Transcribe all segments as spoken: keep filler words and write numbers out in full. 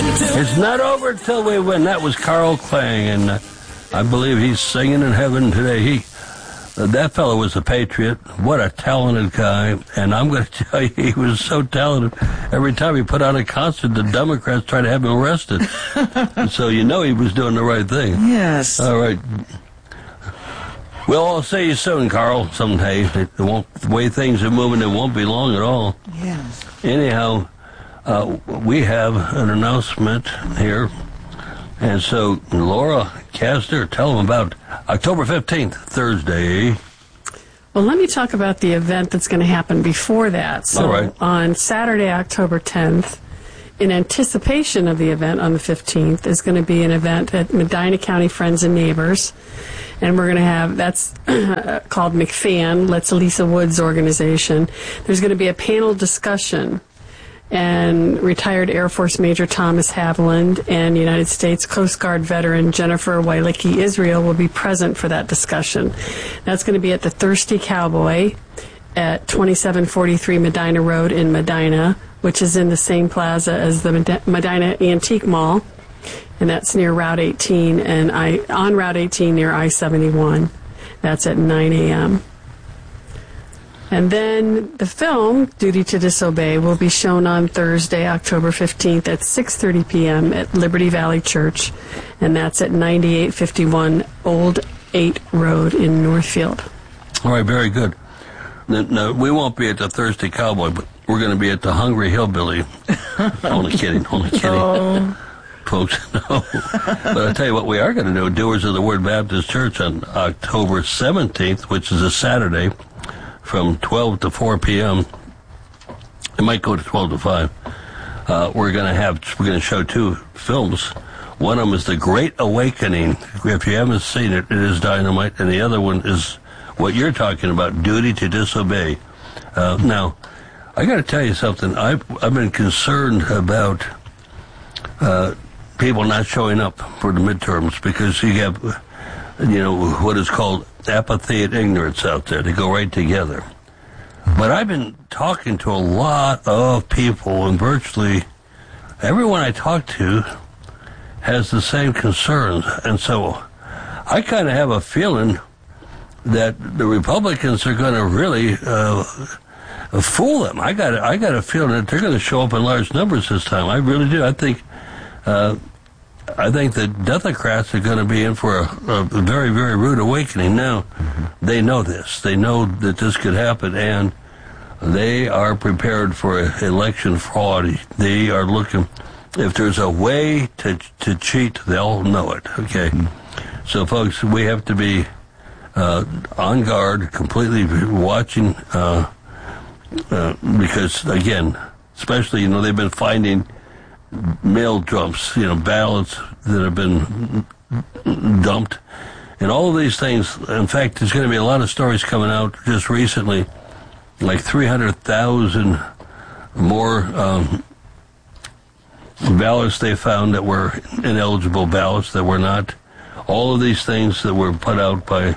It's not over till we win. That was Carl Klang, and uh, I believe he's singing in heaven today. He, uh, that fellow was a patriot. What a talented guy. And I'm going to tell you, he was so talented. Every time he put on a concert, the Democrats tried to have him arrested. So you know he was doing the right thing. Yes. All right. We'll all see you soon, Carl, someday. It won't, the way things are moving, it won't be long at all. Yes. Anyhow, uh, we have an announcement here. And so, Laura Castor, tell them about October fifteenth, Thursday. Well, let me talk about the event that's going to happen before that. So, all right. On Saturday, October tenth, in anticipation of the event on the fifteenth, is going to be an event at Medina County Friends and Neighbors. And we're going to have, that's called McFan, Let's Lisa Woods organization. There's going to be a panel discussion. And retired Air Force Major Thomas Haviland and United States Coast Guard veteran Jennifer Wailicki Israel will be present for that discussion. That's going to be at the Thirsty Cowboy at twenty-seven forty-three Medina Road in Medina, which is in the same plaza as the Medina Antique Mall. And that's near Route eighteen and I on Route eighteen near I seventy-one. That's at nine a.m. And then the film, Duty to Disobey, will be shown on Thursday, October fifteenth at six thirty p.m. at Liberty Valley Church, and that's at ninety-eight fifty-one Old eight Road in Northfield. All right, very good. No, no, we won't be at the Thirsty Cowboy, but we're going to be at the Hungry Hillbilly. Only kidding, only kidding. Oh. Folks, no. But I'll tell you what we are going to do, Doers of the Word Baptist Church on October seventeenth, which is a Saturday, from twelve to four p.m. It might go to twelve to five. Uh, we're going to have, we're going to show two films. One of them is The Great Awakening. If you haven't seen it, it is dynamite. And the other one is what you're talking about, Duty to Disobey. Uh, now, I got to tell you something. I've, I've been concerned about uh, people not showing up for the midterms because you have, you know, what is called apathy and ignorance out there. They go right together. But I've been talking to a lot of people, and virtually everyone I talk to has the same concerns. And so I kind of have a feeling that the Republicans are going to really uh, fool them. I got I got a feeling that they're going to show up in large numbers this time. I really do. I think uh, I think the Democrats are going to be in for a, a very, very rude awakening. Now, mm-hmm. they know this. They know that this could happen, and they are prepared for election fraud. They are looking. If there's a way to to cheat, they'll know it. Okay, mm-hmm. So folks, we have to be uh, on guard, completely watching, uh, uh, because again, especially you know they've been finding mail dumps, you know, ballots that have been dumped, and all of these things. In fact, there's going to be a lot of stories coming out just recently, like three hundred thousand more um, ballots they found that were ineligible ballots, that were not. All of these things that were put out by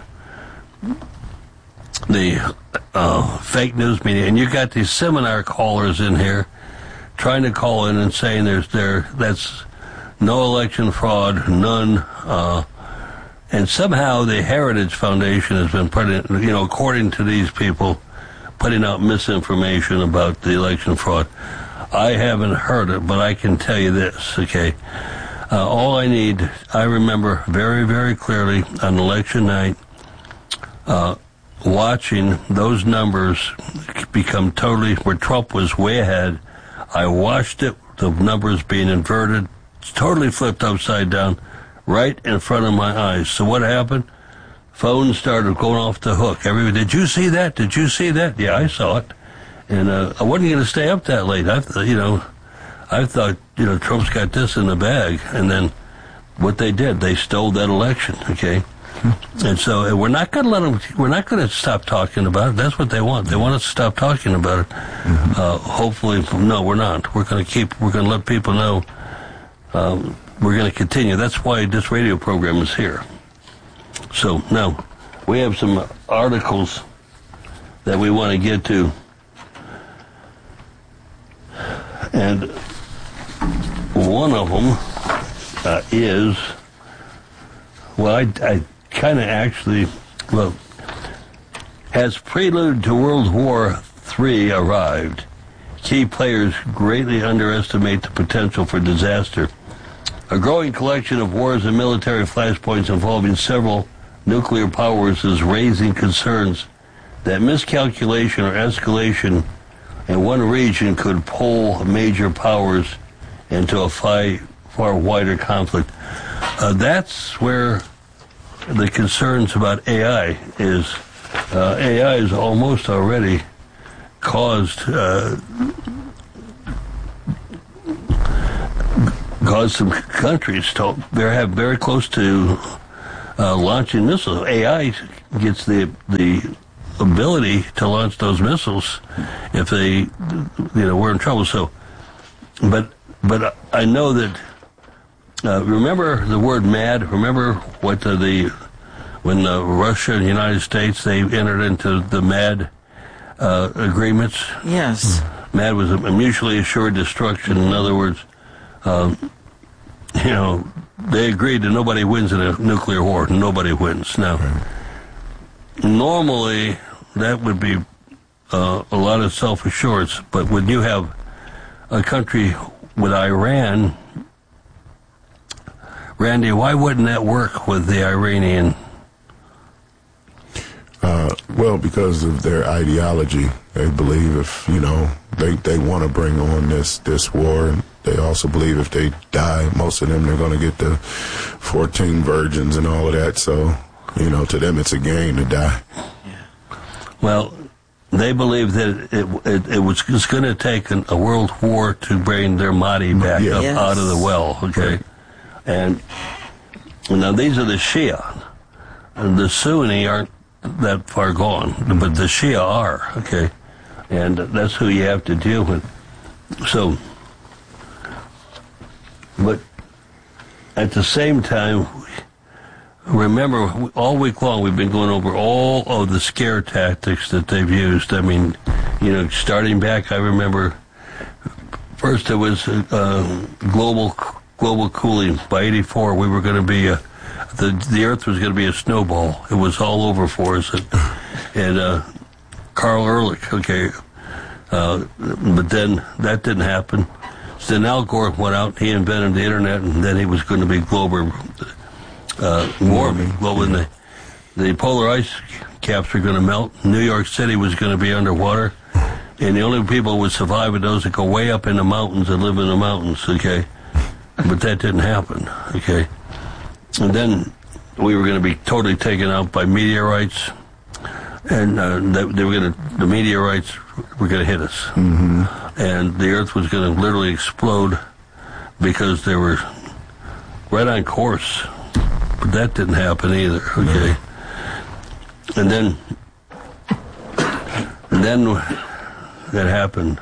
the uh, fake news media, and you got these seminar callers in here trying to call in and saying there's there that's no election fraud, none, uh, and somehow the Heritage Foundation has been putting, you know, according to these people, putting out misinformation about the election fraud. I haven't heard it, but I can tell you this, okay? Uh, all I need, I remember very, very clearly on election night, uh, watching those numbers become totally, where Trump was way ahead. I watched it, the numbers being inverted, totally flipped upside down, right in front of my eyes. So what happened? Phones started going off the hook. Everybody, did you see that? Did you see that? Yeah, I saw it. And uh, I wasn't going to stay up that late. I, you know, I thought, you know, Trump's got this in the bag. And then what they did, they stole that election, okay? And so we're not going to let them, we're not going to stop talking about it. That's what they want. They want us to stop talking about it. Mm-hmm. Uh, hopefully, no, we're not. We're going to keep, we're going to let people know. Um, we're going to continue. That's why this radio program is here. So now, we have some articles that we want to get to. one of them uh, is, well, I, I kind of actually, well, as prelude to World War Three arrived, key players greatly underestimate the potential for disaster. A growing collection of wars and military flashpoints involving several nuclear powers is raising concerns that miscalculation or escalation in one region could pull major powers into a fi- far wider conflict. Uh, that's where the concerns about A I is. Uh, A I is almost already caused uh, caused some countries to they have very close to uh, launching missiles. A I gets the the ability to launch those missiles if they, you know, we're in trouble. So, but but I know that. Uh, remember the word MAD? Remember what the, the when uh, Russia and the United States, they entered into the MAD uh, agreements? Yes. MAD was a mutually assured destruction. In other words, um, you know, they agreed that nobody wins in a nuclear war. Nobody wins. Now, normally that would be uh, a lot of self-assurance, but when you have a country with Iran, Randy, why wouldn't that work with the Iranian? Uh, well, because of their ideology. They believe if, you know, they, they want to bring on this, this war. And they also believe if they die, most of them, they're going to get the fourteen virgins and all of that. So, you know, to them, it's a gain to die. Yeah. Well, they believe that it, it, it was it's going to take an, a world war to bring their Mahdi back yeah. up Yes. out of the well, okay? Right. And now these are the Shia. And the Sunni aren't that far gone, but the Shia are, okay? And that's who you have to deal with. So, but at the same time, remember, all week long we've been going over all of the scare tactics that they've used. I mean, you know, starting back, I remember first it was uh, global global cooling. By eighty-four, we were going to be a, the the Earth was going to be a snowball. It was all over for us. And, and uh, Carl Ehrlich, okay, uh, but then that didn't happen. So then Al Gore went out, he invented the internet, and then he was going to be global uh, warming. Well, when the, the polar ice caps were going to melt, New York City was going to be underwater, and the only people who would survive are those that go way up in the mountains and live in the mountains, okay? But that didn't happen, okay? And then we were going to be totally taken out by meteorites, and uh, they, they were going to, the meteorites were going to hit us. Mm-hmm. And the Earth was going to literally explode because they were right on course. But that didn't happen either, okay? Mm-hmm. And then, and then that happened.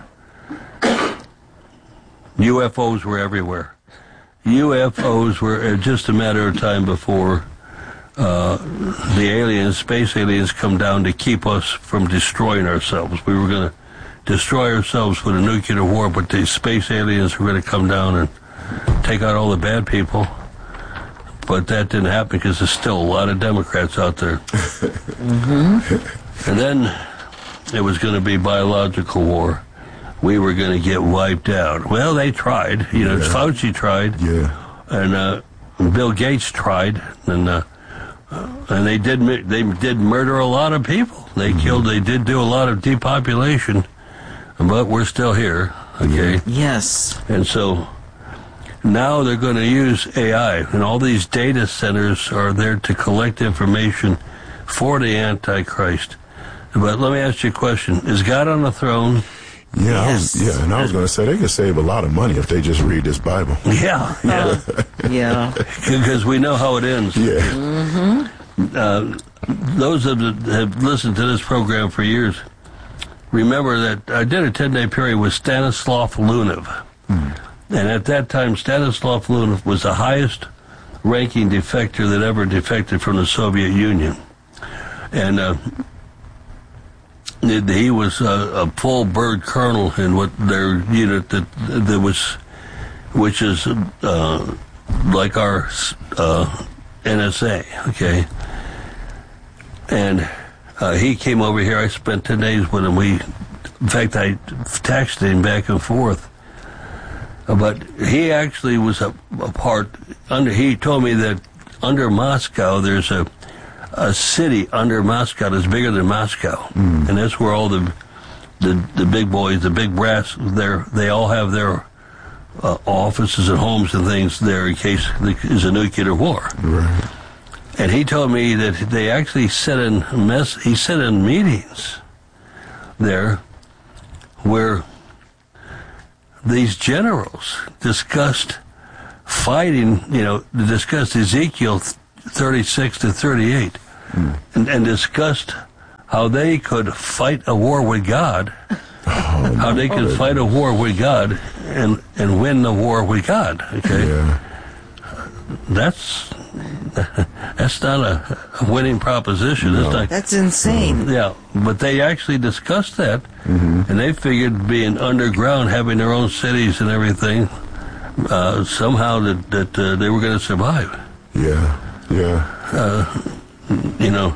U F Os were everywhere. U F Os were just a matter of time before uh, the aliens, space aliens, come down to keep us from destroying ourselves. We were going to destroy ourselves with a nuclear war, but the space aliens were going to come down and take out all the bad people. But that didn't happen because there's still a lot of Democrats out there. Mm-hmm. And then it was going to be biological war. We were going to get wiped out. Well, they tried. You know, yeah. Fauci tried. Yeah. And uh, Bill Gates tried. And uh, and they did they did murder a lot of people. They mm-hmm. killed. They did do a lot of depopulation. But we're still here. Okay. Yes. And so now they're going to use A I. And all these data centers are there to collect information for the Antichrist. But let me ask you a question. Is God on the throne? Yeah, Yes. I was, yeah, and I was going to say they could save a lot of money if they just read this Bible. Yeah, yeah. Yeah. Because we know how it ends. Yeah. Mm-hmm. Uh, those that have listened to this program for years remember that I did a ten-day period with Stanislav Lunev. Mm. And at that time, Stanislav Lunev was the highest-ranking defector that ever defected from the Soviet Union. And uh, he was a, a full bird colonel in what their unit that that was which is uh, like our uh, N S A, okay? And uh, he came over here. I spent ten days with him. We, in fact, I texted him back and forth. Uh, but he actually was a, a part, under. He told me that under Moscow, there's a a city under Moscow that's bigger than Moscow. Mm. And that's where all the, the the big boys, the big brass, they're, they all have their uh, offices and homes and things there in case there's a nuclear war. Right. And he told me that they actually sit in mess. He sat in meetings there where these generals discussed fighting. You know, discussed Ezekiel thirty-six to thirty-eight, mm. and, and discussed how they could fight a war with God, oh, how they could fight a war with God and and win the war with God. Okay, yeah. that's. That's not a, a winning proposition. No. That's, not, That's insane. yeah, but they actually discussed that, mm-hmm. and they figured being underground, having their own cities and everything, uh, somehow that, that uh, they were going to survive. Yeah, yeah. Uh, you know,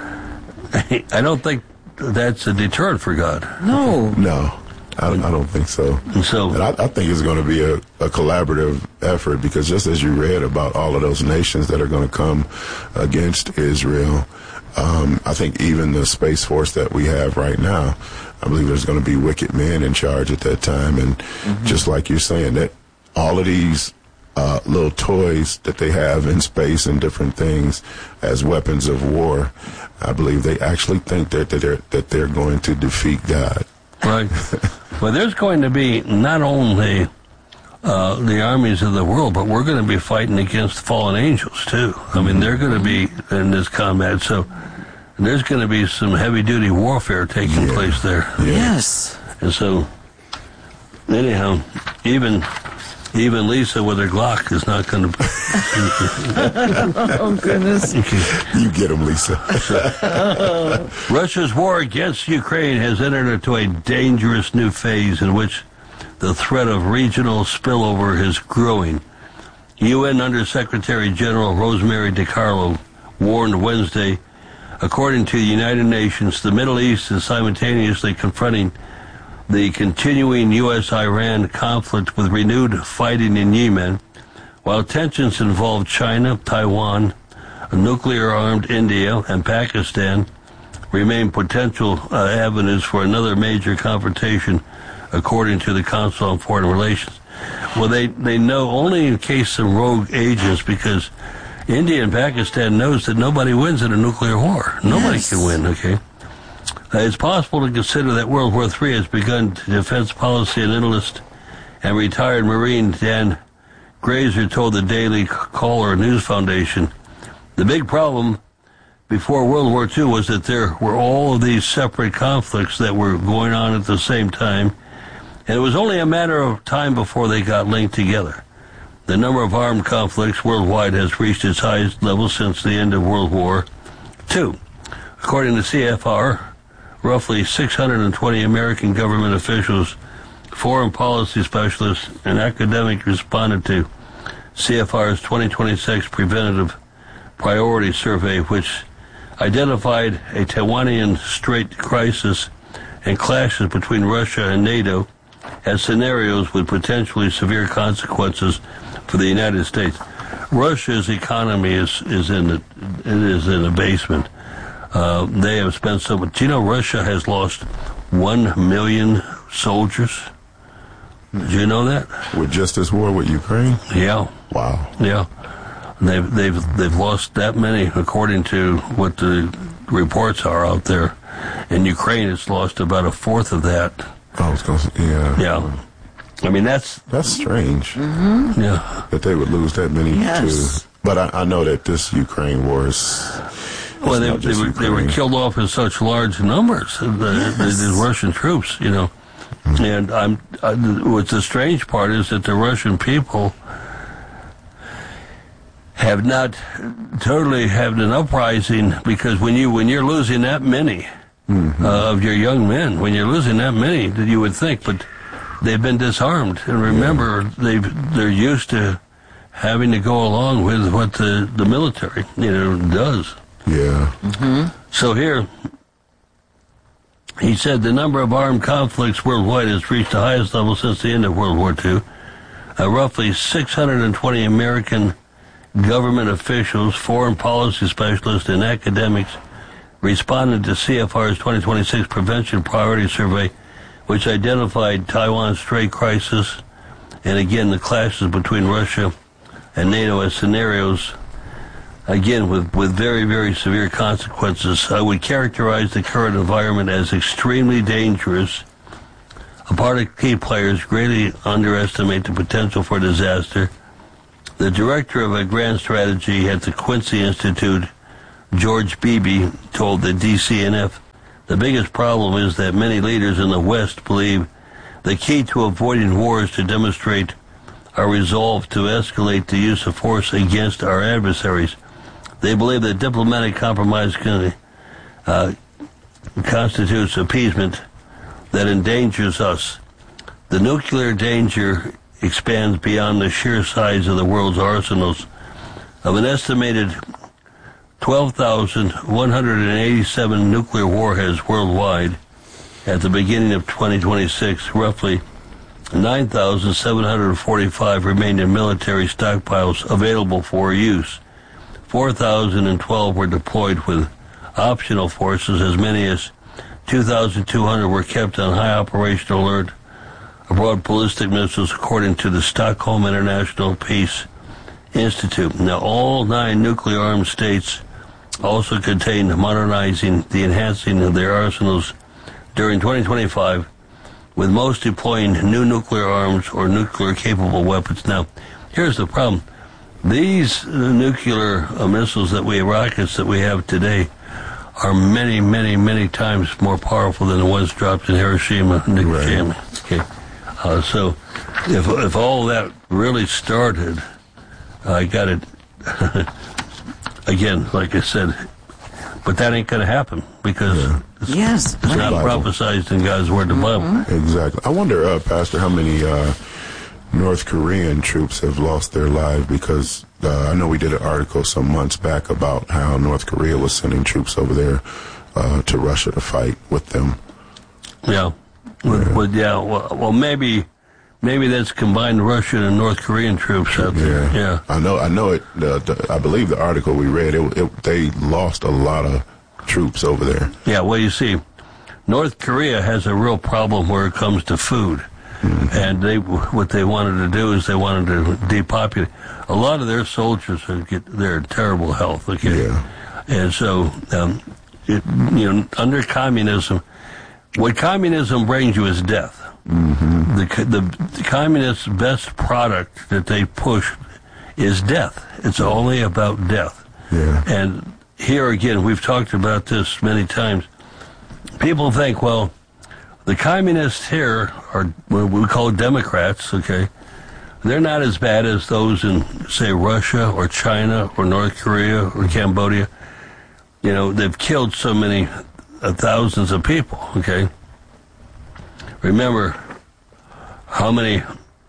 I don't think that's a deterrent for God. No. No. I, I don't think so. And so, and I, I think it's going to be a, a collaborative effort, because just as you read about all of those nations that are going to come against Israel, um, I think even the Space Force that we have right now, I believe there's going to be wicked men in charge at that time. And mm-hmm. just like you're saying, that all of these uh, little toys that they have in space and different things as weapons of war, I believe they actually think that, that, they're, that they're going to defeat God. Right. Well, there's going to be not only uh, the armies of the world, but we're going to be fighting against fallen angels, too. I mean, they're going to be in this combat, so there's going to be some heavy-duty warfare taking yeah. place there. Yeah. Yes. And so, anyhow, even even Lisa with her Glock is not going to... Oh, goodness. You get him, Lisa. Russia's war against Ukraine has entered into a dangerous new phase in which the threat of regional spillover is growing. U N Undersecretary General Rosemary DiCarlo warned Wednesday, according to the United Nations, the Middle East is simultaneously confronting the continuing U S Iran conflict with renewed fighting in Yemen, while tensions involve China, Taiwan, nuclear-armed India, and Pakistan remain potential uh, avenues for another major confrontation, according to the Council on Foreign Relations. Well, they, they know only in case some rogue agents, because India and Pakistan knows that nobody wins in a nuclear war. Nobody yes. can win, okay? Uh, it's possible to consider that World War Three has begun. Defense policy analyst and retired Marine Dan Grazer told the Daily Caller News Foundation, the big problem before World War Two was that there were all of these separate conflicts that were going on at the same time, and it was only a matter of time before they got linked together. The number of armed conflicts worldwide has reached its highest level since the end of World War Two. According to C F R, roughly six hundred twenty American government officials, foreign policy specialists, and academics responded to C F R's twenty twenty-six Preventative Priority Survey, which identified a Taiwanian Strait crisis and clashes between Russia and NATO as scenarios with potentially severe consequences for the United States. Russia's economy is, is in the, it is in the basement. Uh, they have spent so much. Do you know Russia has lost one million soldiers? Do you know that? With just this war with Ukraine? Yeah. Wow. Yeah. They've they've they've lost that many, according to what the reports are out there. In Ukraine, it's lost about a fourth of that. I was going to say, yeah. Yeah. I mean, that's that's strange. Mm-hmm. Yeah. That they would lose that many. Yes. Too. But I, I know that this Ukraine war is. Well, they, they, were, they were killed off in such large numbers, the, yes. the, the Russian troops, you know. Mm-hmm. And I'm, I, what's the strange part is that the Russian people have not totally had an uprising, because when you when you're losing that many mm-hmm. uh, of your young men, when you're losing that many, that you would think, but they've been disarmed. And remember, they've they're used to having to go along with what the, the military, you know, does. Yeah. Mm-hmm. So here, he said the number of armed conflicts worldwide has reached the highest level since the end of World War Two. Uh, roughly six hundred twenty American government officials, foreign policy specialists, and academics responded to C F R's twenty twenty-six Prevention Priority Survey, which identified Taiwan's stray crisis and, again, the clashes between Russia and NATO as scenarios, again, with, with very, very severe consequences. I would characterize the current environment as extremely dangerous. A part of key players greatly underestimate the potential for disaster. The director of a grand strategy at the Quincy Institute, George Beebe, told the D C N F, the biggest problem is that many leaders in the West believe the key to avoiding war is to demonstrate our resolve to escalate the use of force against our adversaries. They believe that diplomatic compromise can, uh, constitutes appeasement that endangers us. The nuclear danger expands beyond the sheer size of the world's arsenals. Of an estimated twelve thousand one hundred eighty-seven nuclear warheads worldwide at the beginning of twenty twenty-six, roughly nine thousand seven hundred forty-five remained in military stockpiles available for use. four thousand twelve were deployed with optional forces. As many as two thousand two hundred were kept on high operational alert aboard ballistic missiles, according to the Stockholm International Peace Institute. Now, all nine nuclear-armed states also contain modernizing the enhancing of their arsenals during twenty twenty-five, with most deploying new nuclear arms or nuclear-capable weapons. Now, here's the problem. These uh, nuclear uh, missiles that we, rockets that we have today, are many, many, many times more powerful than the ones dropped in Hiroshima and Nagasaki. Right. Okay. Uh, so, if if all that really started, I got it, again, like I said, but that ain't going to happen because Yeah. it's, Yes, it's right. not prophesized in God's Word, the Bible. Exactly. I wonder, uh, Pastor, how many uh, North Korean troops have lost their lives because uh, I know we did an article some months back about how North Korea was sending troops over there uh, to Russia to fight with them. Yeah. With, with, yeah, well, well, maybe maybe that's combined Russian and North Korean troops out there. Yeah, Yeah. I know. I know it. The, the, I believe the article we read, it, it, they lost a lot of troops over there. Yeah, well, you see, North Korea has a real problem where it comes to food. Mm-hmm. And they, what they wanted to do is they wanted to depopulate. A lot of their soldiers are get, they're in terrible health, okay? Yeah. And so, um, it, you know, under communism, what communism brings you is death. Mm-hmm. The, the, the communist's best product that they push is death. It's only about death. Yeah. And here again, we've talked about this many times. People think, well, the communists here are what we call Democrats, okay? They're not as bad as those in, say, Russia or China or North Korea or Cambodia. You know, they've killed so many uh, thousands of people, okay? Remember how many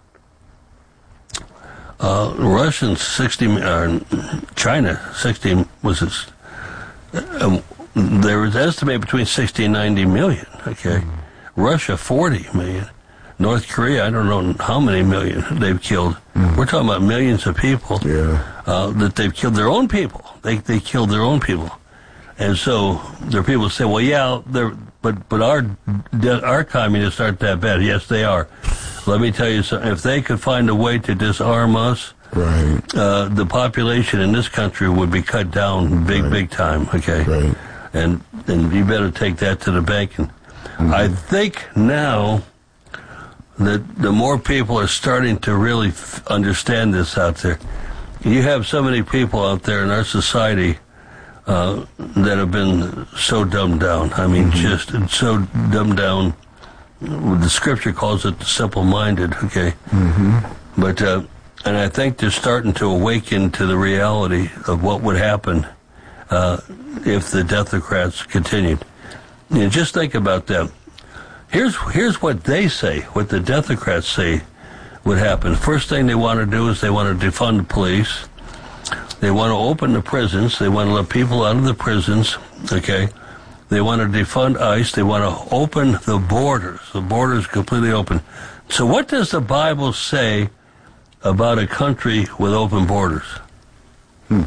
uh, Russians, sixty, uh, China, sixty, was it? Uh, there was estimated between sixty and ninety million, okay? Mm-hmm. Russia, forty million. North Korea, I don't know how many million they've killed. Mm-hmm. We're talking about millions of people Yeah. uh, that they've killed their own people. They they killed their own people. And so there are people who say, well, yeah, they're, but but our our communists aren't that bad. Yes, they are. Let me tell you something. If they could find a way to disarm us, Right. uh, the population in this country would be cut down big, Right. big time, okay? Right. And and you better take that to the bank. And Mm-hmm. I think now that the more people are starting to really f- understand this out there, you have so many people out there in our society uh, that have been so dumbed down. I mean, Mm-hmm. just so dumbed down. The scripture calls it simple-minded, okay? Mm-hmm. But, uh, and I think they're starting to awaken to the reality of what would happen uh, if the Democrats continued. You know, just think about that. Here's here's what they say, what the Democrats say would happen. First thing they want to do is they want to defund the police. They want to open the prisons. They want to let people out of the prisons, okay? They want to defund ICE. They want to open the borders. The borders completely open. So what does the Bible say about a country with open borders? Hmm.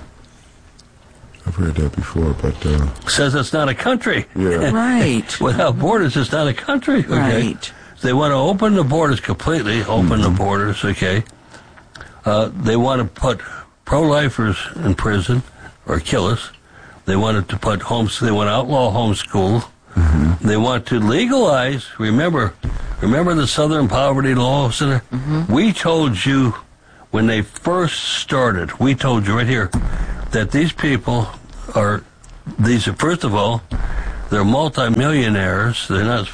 I've heard that before, but... Uh, says it's not a country. Yeah. Right. Without borders, it's not a country. Okay? Right. They want to open the borders completely, open mm-hmm. the borders, okay? Uh, they want to put pro-lifers in prison, or killers. They wanted to put homes, they want to outlaw homeschool. Mm-hmm. They want to legalize, remember, remember the Southern Poverty Law Center? Mm-hmm. We told you when they first started, we told you right here, that these people are, these are, first of all, they're multimillionaires, they're not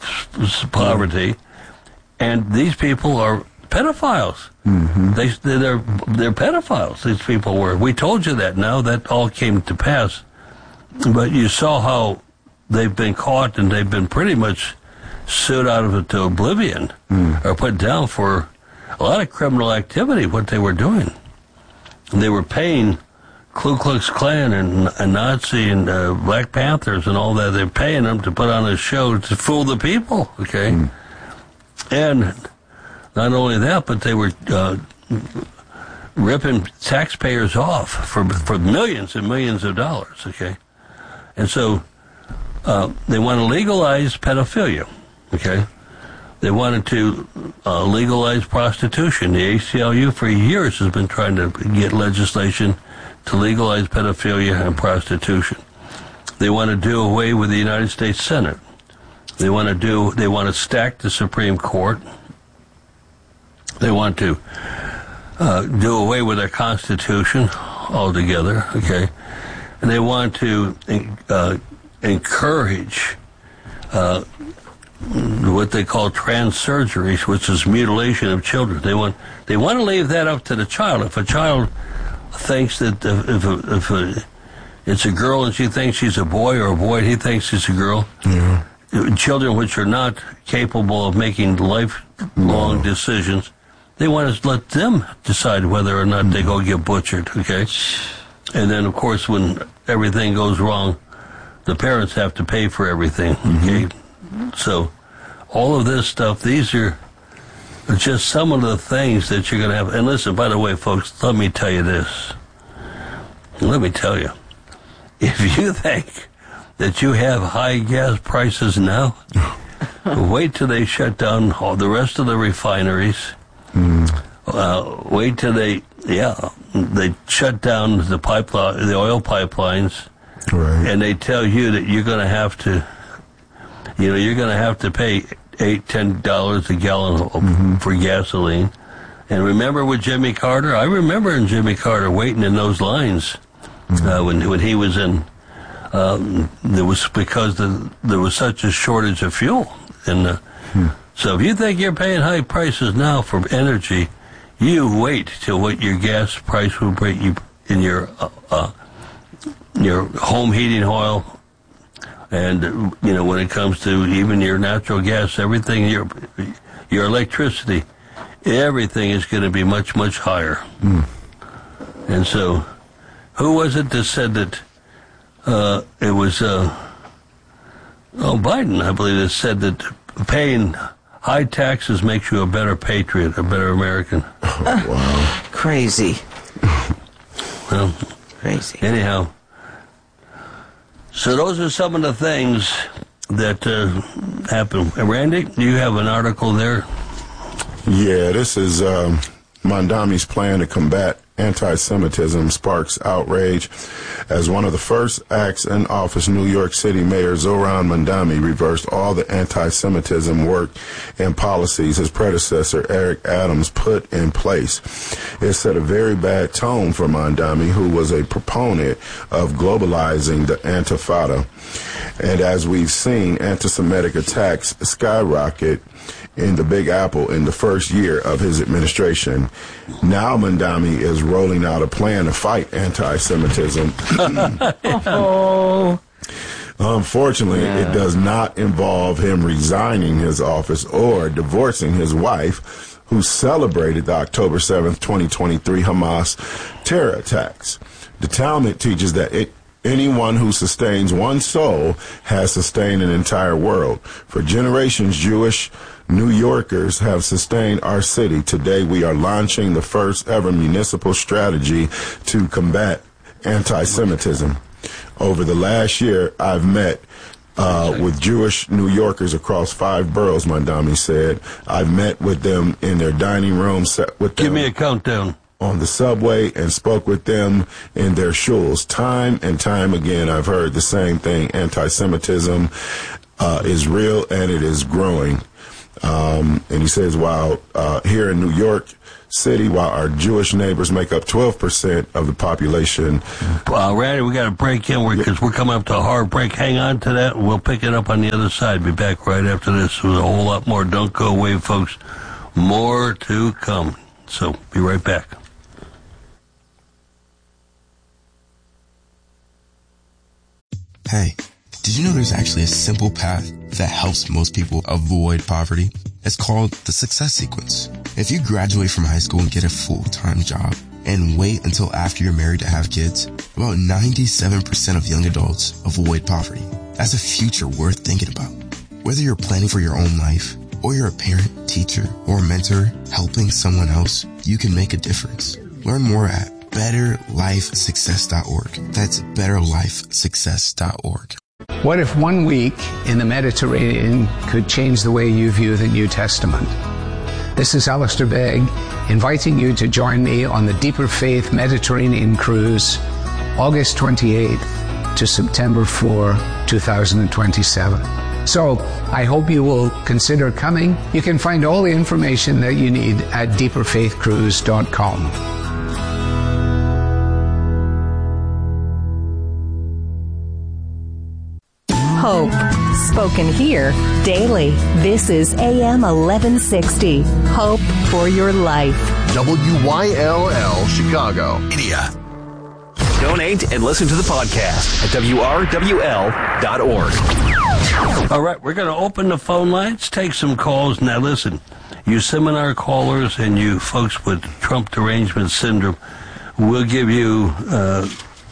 poverty, and these people are pedophiles. Mm-hmm. They, they're, they're pedophiles, these people were. We told you that. Now that all came to pass. But you saw how they've been caught and they've been pretty much sued out of it to oblivion, mm. or put down for a lot of criminal activity, what they were doing. And they were paying Ku Klux Klan and, and Nazi and uh, Black Panthers and all that. They're paying them to put on a show to fool the people, okay? Mm. And not only that, but they were uh, ripping taxpayers off for for millions and millions of dollars, okay? And so uh, they want to legalize pedophilia, okay? They wanted to uh, legalize prostitution. The A C L U for years has been trying to get legislation to legalize pedophilia and prostitution. They want to do away with the United States Senate. They want to do. They want to stack the Supreme Court. They want to uh, do away with their Constitution altogether. Okay, and they want to uh, encourage uh, what they call trans surgeries, which is mutilation of children. They want. They want to leave that up to the child. If a child thinks that if, a, if a, it's a girl and she thinks she's a boy, or a boy and he thinks she's a girl, yeah. Children which are not capable of making lifelong no. decisions, they want to let them decide whether or not mm. they go get butchered, okay? And then, of course, when everything goes wrong, the parents have to pay for everything, okay? Mm-hmm. So all of this stuff, these are just some of the things that you're going to have. And listen, by the way, folks, let me tell you this. Let me tell you. If you think that you have high gas prices now, wait till they shut down all the rest of the refineries. Mm. Uh, wait till they, yeah, they shut down the pipeline, the oil pipelines. Right. And they tell you that you're going to have to, you know, you're going to have to pay eight, ten dollars a gallon mm-hmm. for gasoline. And remember with Jimmy Carter? I remember in Jimmy Carter waiting in those lines mm-hmm. uh, when when he was in. Um, there was because the, there was such a shortage of fuel, and uh, hmm. so if you think you're paying high prices now for energy, you wait till what your gas price will bring you in your uh, uh, your home heating oil. And, you know, when it comes to even your natural gas, everything, your your electricity, everything is going to be much, much higher. Mm. And so, who was it that said that uh, it was, uh, oh, Biden, I believe, that said that paying high taxes makes you a better patriot, a better American. Oh, wow. Crazy. Well, crazy. Anyhow. So those are some of the things that uh, happen. Randy, do you have an article there? Yeah, this is um, Mondami's plan to combat anti-Semitism sparks outrage. As one of the first acts in office, New York City Mayor Zohran Mondami reversed all the anti-Semitism work and policies his predecessor, Eric Adams, put in place. It set a very bad tone for Mondami, who was a proponent of globalizing the Intifada. And as we've seen, anti-Semitic attacks skyrocket in the Big Apple in the first year of his administration. Now Mondami is rolling out a plan to fight anti-Semitism. Oh. Unfortunately, Yeah. it does not involve him resigning his office or divorcing his wife, who celebrated the October seventh, twenty twenty-three Hamas terror attacks. The Talmud teaches that it, anyone who sustains one soul has sustained an entire world. For generations, Jewish New Yorkers have sustained our city. Today, we are launching the first ever municipal strategy to combat anti-Semitism. Over the last year, I've met uh, with Jewish New Yorkers across five boroughs, Mandami said. I've met with them in their dining room, sat with them Give me a countdown. on the subway, and spoke with them in their shuls. Time and time again, I've heard the same thing. Anti-Semitism uh, is real, and it is growing. Um, and he says, while uh, here in New York City, while our Jewish neighbors make up twelve percent of the population. Uh, Randy, we got to break in because we're coming up to a hard break. Hang on to that. We'll pick it up on the other side. Be back right after this with a whole lot more. Don't go away, folks. More to come. So be right back. Hey, did you know there's actually a simple path that helps most people avoid poverty? It's called the Success Sequence. If you graduate from high school and get a full-time job and wait until after you're married to have kids, about ninety-seven percent of young adults avoid poverty. That's a future worth thinking about. Whether you're planning for your own life or you're a parent, teacher, or mentor helping someone else, you can make a difference. Learn more at better life success dot org. That's better life success dot org. What if one week in the Mediterranean could change the way you view the New Testament? This is Alistair Begg, inviting you to join me on the Deeper Faith Mediterranean Cruise, August twenty-eighth to September fourth, twenty twenty-seven. So, I hope you will consider coming. You can find all the information that you need at deeper faith cruise dot com. Hope, spoken here daily. This is A M eleven sixty. Hope for your life. W Y L L Chicago. India. Donate and listen to the podcast at W R W L dot org. All right, we're going to open the phone lines, take some calls. Now, listen, you seminar callers and you folks with Trump derangement syndrome, we'll give you, uh,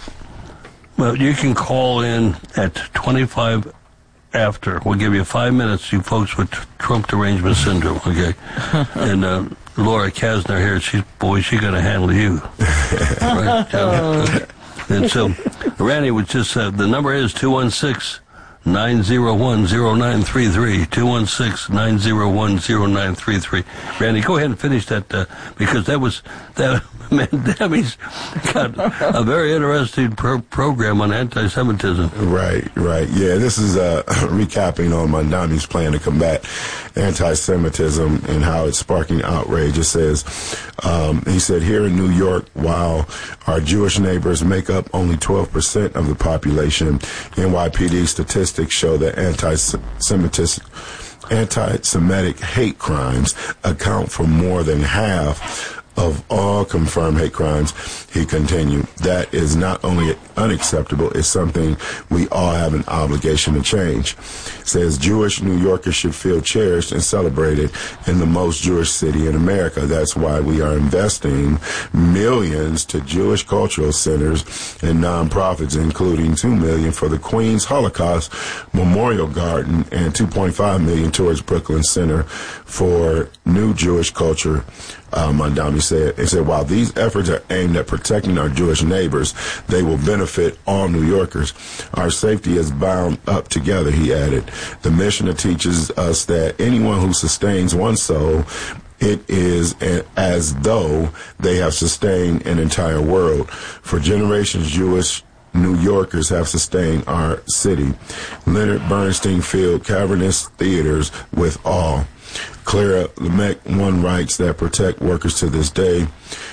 well, you can call in at twenty-five after. We'll give you five minutes, you folks with Trump derangement syndrome, okay? And uh, Laura Kasner here, she's, boy, she's going to handle you. Right? Oh. And so, Randy was just, uh, the number is two one six, nine zero one, zero nine three three, two one six, nine zero one, zero nine three three. Randy, go ahead and finish that, uh, because that was, that, man, Debbie's got a very interesting pro- program on anti-Semitism. Right, right. Yeah, this is uh, recapping on Mandami's plan to combat anti-Semitism and how it's sparking outrage. It says, um, he said, here in New York, while our Jewish neighbors make up only twelve percent of the population, N Y P D statistics show that anti-Semitism anti-Semitic hate crimes account for more than half of all confirmed hate crimes. He continued, that is not only unacceptable, it's something we all have an obligation to change. Says Jewish New Yorkers should feel cherished and celebrated in the most Jewish city in America. That's why we are investing millions to Jewish cultural centers and nonprofits, including two million dollars for the Queens Holocaust Memorial Garden and two point five million dollars towards Brooklyn Center for New Jewish Culture. Uh, Mandami said, he said, while these efforts are aimed at protecting our Jewish neighbors, they will benefit all New Yorkers. Our safety is bound up together, he added. The Mishnah teaches us that anyone who sustains one soul, it is a, as though they have sustained an entire world. For generations, Jewish New Yorkers have sustained our city. Leonard Bernstein filled cavernous theaters with awe. Clara Lemech, one writes that protect workers to this day.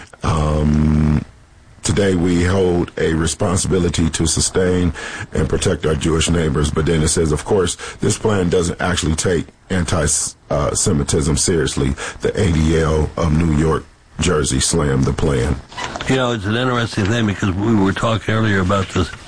Um, today we hold a responsibility to sustain and protect our Jewish neighbors. But then it says, of course, this plan doesn't actually take anti-Semitism seriously. The A D L of New York, Jersey slammed the plan. You know, it's an interesting thing because we were talking earlier about this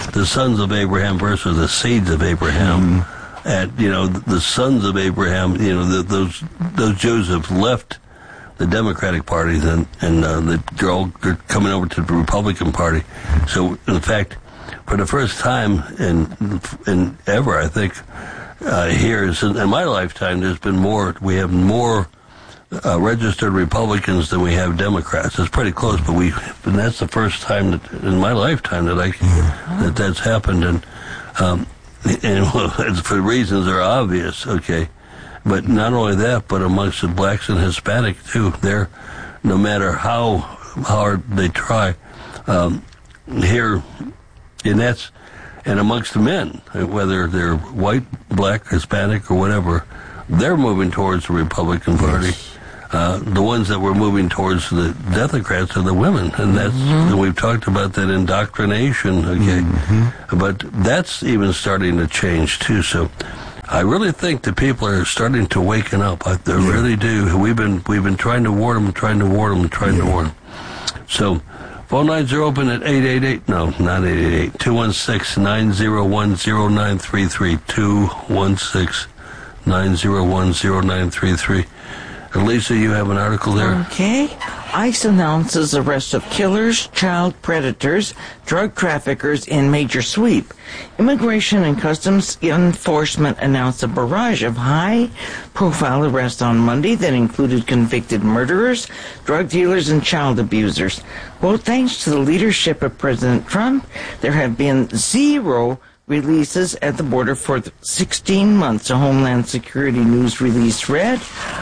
the sons of Abraham versus the seeds of Abraham. Mm-hmm. And, you know, the sons of Abraham, you know, the, those those Jews have left the Democratic Party, and, and uh, they're, all, they're coming over to the Republican Party. So, in fact, for the first time in in ever, I think, uh, here in, in my lifetime, there's been more, we have more uh, registered Republicans than we have Democrats. It's pretty close, but we, and that's the first time that, in my lifetime that I, yeah. that that's happened. And, um, and well, for reasons that are obvious, okay. But not only that, but amongst the blacks and Hispanic too, they're, no matter how hard they try, um, here, and that's, and amongst the men, whether they're white, black, Hispanic, or whatever, they're moving towards the Republican Party. Yes. Uh, the ones that were moving towards the Democrats are the women, and that's, mm-hmm. and we've talked about that indoctrination, okay? Mm-hmm. But that's even starting to change too, so I really think the people are starting to waken up. I they yeah. really do. We've been we've been trying to warn them, trying to warn them, trying yeah. to warn them. So, phone lines are open at eight eight eight, no, not eight eight eight, two one six, nine zero one, zero nine three three, two one six, nine zero one, zero nine three three. And Lisa, you have an article there. Okay. ICE announces arrest of killers, child predators, drug traffickers in major sweep. Immigration and Customs Enforcement announced a barrage of high-profile arrests on Monday that included convicted murderers, drug dealers, and child abusers. Quote, thanks to the leadership of President Trump, there have been zero releases at the border for sixteen months, a Homeland Security news release read.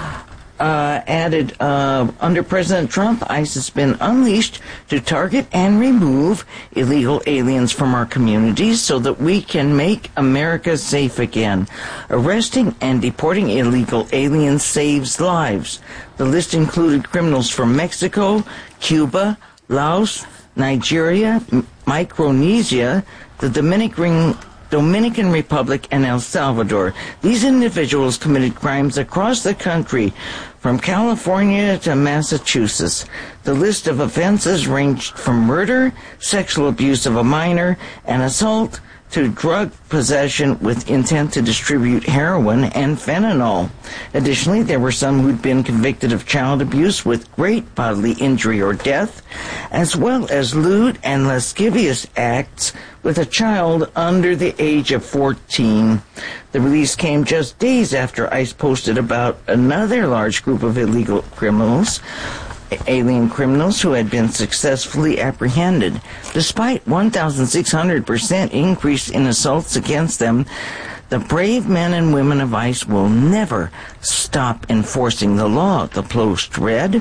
Uh, added, uh, under President Trump, ICE has been unleashed to target and remove illegal aliens from our communities so that we can make America safe again. Arresting and deporting illegal aliens saves lives. The list included criminals from Mexico, Cuba, Laos, Nigeria, Micronesia, the Dominican Dominican Republic, and El Salvador. These individuals committed crimes across the country, from California to Massachusetts. The list of offenses ranged from murder, sexual abuse of a minor, and assault to drug possession with intent to distribute heroin and fentanyl. Additionally, there were some who'd been convicted of child abuse with great bodily injury or death, as well as lewd and lascivious acts with a child under the age of fourteen. The release came just days after ICE posted about another large group of illegal criminals, alien criminals who had been successfully apprehended. Despite one thousand six hundred percent increase in assaults against them, the brave men and women of ICE will never stop enforcing the law, the Post read.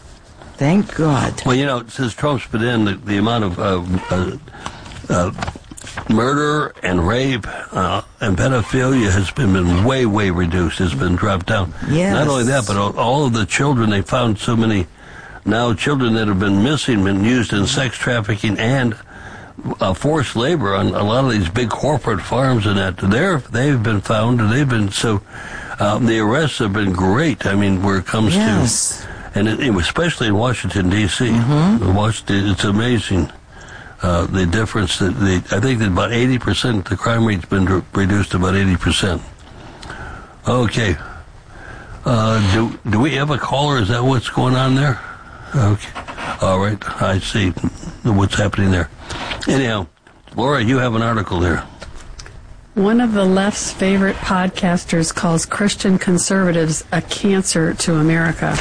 Thank God. Well, you know, since Trump's been in, the, the amount of uh, uh, uh, murder and rape uh, and pedophilia has been, been way, way reduced. It's been dropped down. Yes. Not only that, but all, all of the children, they found so many now children that have been missing, been used in sex trafficking and uh, forced labor on a lot of these big corporate farms and that. They're, they've been found, and they've been, so um, the arrests have been great. I mean, where it comes yes. to, and it, it, especially in Washington, D C Mm-hmm. Washington, it's amazing. Uh, the difference that the, I think that about eighty percent, the crime rate's been re- reduced to about eighty percent. Okay. Uh, do, do we have a caller? Is that what's going on there? Okay. All right. I see what's happening there. Anyhow, Laura, you have an article there. One of the left's favorite podcasters calls Christian conservatives a cancer to America.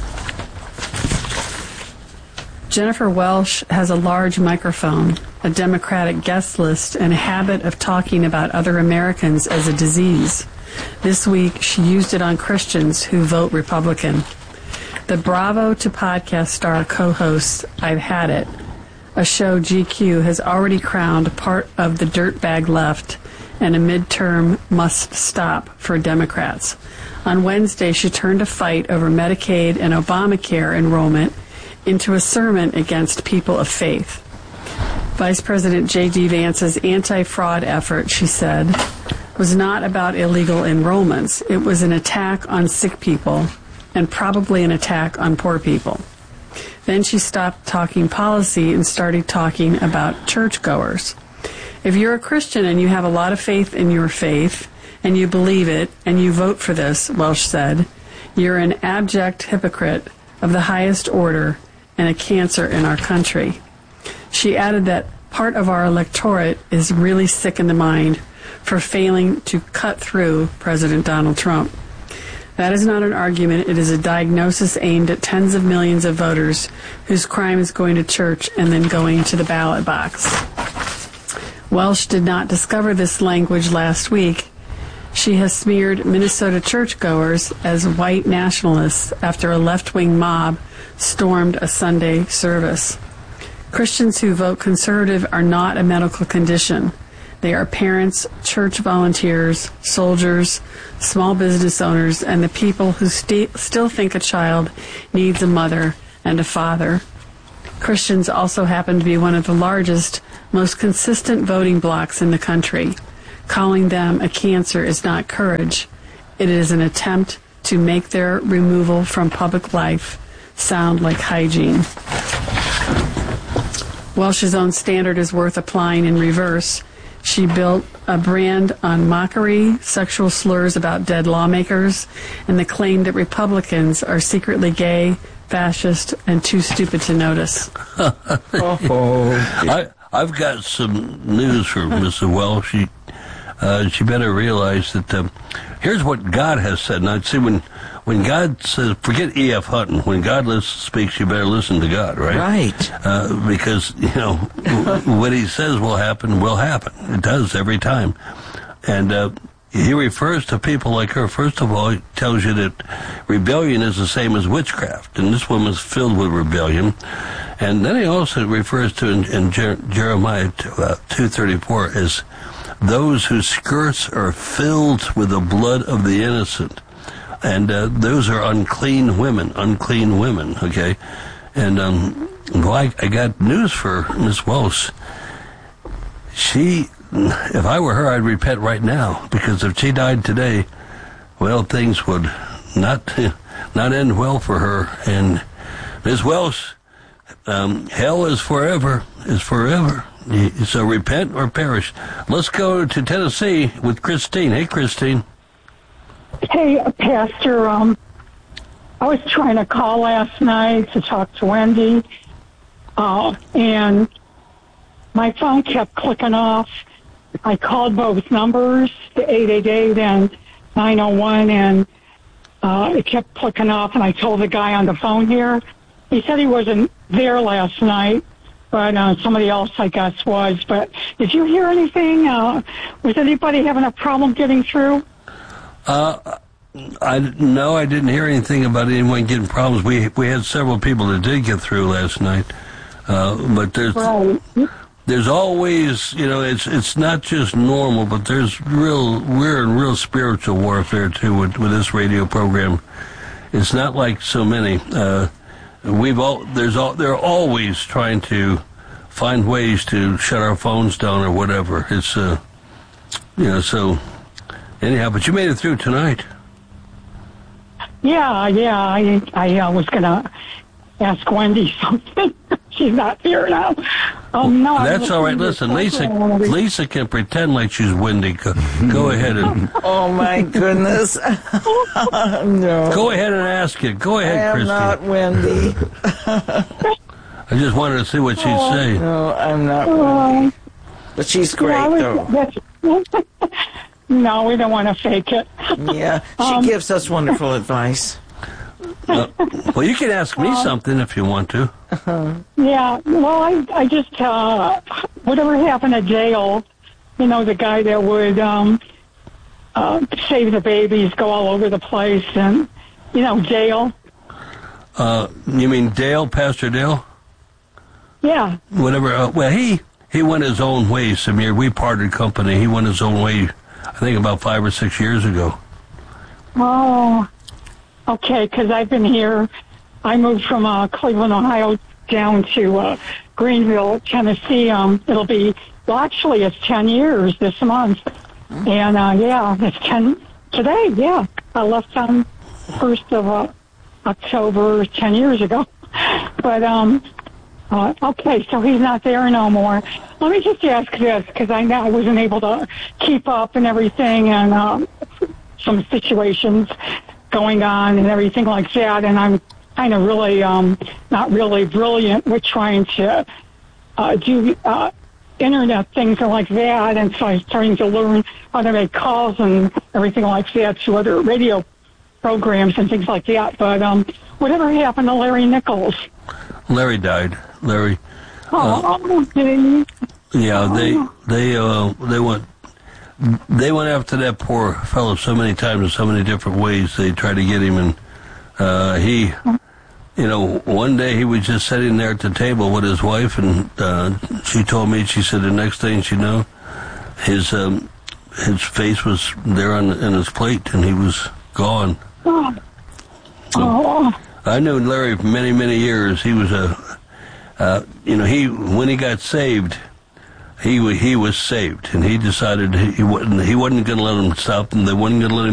Jennifer Welsh has a large microphone, a Democratic guest list, and a habit of talking about other Americans as a disease. This week, she used it on Christians who vote Republican. The Bravo to Podcast star co-hosts I've Had It, a show G Q has already crowned part of the dirtbag left and a midterm must stop for Democrats. On Wednesday, she turned a fight over Medicaid and Obamacare enrollment into a sermon against people of faith. Vice President J D. Vance's anti-fraud effort, she said, was not about illegal enrollments. It was an attack on sick people and probably an attack on poor people. Then she stopped talking policy and started talking about churchgoers. If you're a Christian and you have a lot of faith in your faith, and you believe it, and you vote for this, Welsh said, you're an abject hypocrite of the highest order and a cancer in our country. She added that part of our electorate is really sick in the mind for failing to cut through President Donald Trump. That is not an argument. It is a diagnosis aimed at tens of millions of voters whose crime is going to church and then going to the ballot box. Welsh did not discover this language last week. She has smeared Minnesota churchgoers as white nationalists after a left-wing mob stormed a Sunday service. Christians who vote conservative are not a medical condition. They are parents, church volunteers, soldiers, small business owners, and the people who st- still think a child needs a mother and a father. Christians also happen to be one of the largest, most consistent voting blocs in the country. Calling them a cancer is not courage. It is an attempt to make their removal from public life sound like hygiene. Welsh's own standard is worth applying in reverse. She built a brand on mockery, sexual slurs about dead lawmakers, and the claim that Republicans are secretly gay, fascist, and too stupid to notice. oh. I, I've got some news for Missus Welsh. She, uh, she better realize that um, here's what God has said. Now, see, when when God says, forget E F. Hutton, when God speaks, you better listen to God, right? Right. Uh, because, you know, what he says will happen, will happen. It does every time. And uh, he refers to people like her. First of all, he tells you that rebellion is the same as witchcraft, and this woman's filled with rebellion. And then he also refers to in, in Jer- Jeremiah two thirty-four as those whose skirts are filled with the blood of the innocent. And uh, those are unclean women, unclean women, okay? And, um, well, I, I got news for Miss Welsh. She, if I were her, I'd repent right now, because if she died today, well, things would not not end well for her. And Miss Welsh, um, hell is forever, is forever. So repent or perish. Let's go to Tennessee with Christine. Hey, Christine. Hey, Pastor, um, I was trying to call last night to talk to Wendy, uh, and my phone kept clicking off. I called both numbers, the eight eight eight and nine oh one, and uh, it kept clicking off, and I told the guy on the phone here. He said he wasn't there last night, but uh, somebody else, I guess, was. But did you hear anything? Uh, was anybody having a problem getting through? Uh, I no, I didn't hear anything about anyone getting problems. We we had several people that did get through last night, uh, but there's right. there's always, you know, it's it's not just normal, but there's real we're in real spiritual warfare too with with this radio program. It's not like so many. Uh, we've all there's all they're always trying to find ways to shut our phones down or whatever. It's uh, you know so. Anyhow, but you made it through tonight. Yeah, yeah. I I uh, was going to ask Wendy something. She's not here now. Um, no, That's all right. Listen, Lisa Lisa can pretend like she's Wendy. Go, go ahead and... Oh, my goodness. No. Go ahead and ask it. Go ahead, I am Christy. not Wendy. I just wanted to see what she'd say. No, I'm not Wendy. But she's great, yeah, though. No, we don't want to fake it. Yeah, she um, gives us wonderful advice. Uh, well, you can ask me uh, something if you want to. Uh-huh. Yeah, well, I, I just, uh, whatever happened to Dale, you know, the guy that would um, uh, save the babies, go all over the place, and, you know, Dale. Uh, you mean Dale, Pastor Dale? Yeah. Whatever. Uh, well, he, he went his own way, Samir. We parted company. He went his own way, I think, about five or six years ago. Oh, okay, because I've been here. I moved from uh, Cleveland, Ohio, down to uh, Greenville, Tennessee. Um, it'll be, well, actually, it's ten years this month. And, uh, yeah, it's ten, today, yeah. I left on first of uh, October ten years ago. But um, Uh, okay, so he's not there no more. Let me just ask this, because I know I wasn't able to keep up and everything, and um, some situations going on and everything like that, and I'm kind of really um, not really brilliant with trying to uh, do uh, internet things and like that, and so I'm starting to learn how to make calls and everything like that to other radio programs and things like that. But um, whatever happened to Larry Nichols? Larry died. Larry. Oh, uh, okay. Yeah, they they uh, they went they went after that poor fellow so many times in so many different ways. They tried to get him, and uh, he, you know, one day he was just sitting there at the table with his wife, and uh, she told me, she said the next thing she knew, his um, his face was there on in his plate, and he was gone. Oh. So, oh. I knew Larry for many many years. He was a Uh, you know, he when he got saved, he he was saved, and he decided he wasn't he wasn't going to let him stop, and they wasn't going to let him